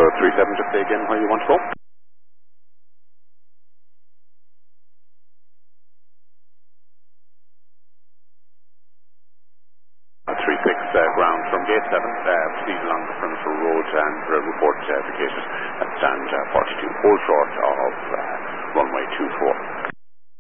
Echo 37, just say again where you want to go. 36 ground from gate 7, proceed along the perimeter road and report the cases and stand 42, hold short of runway 24.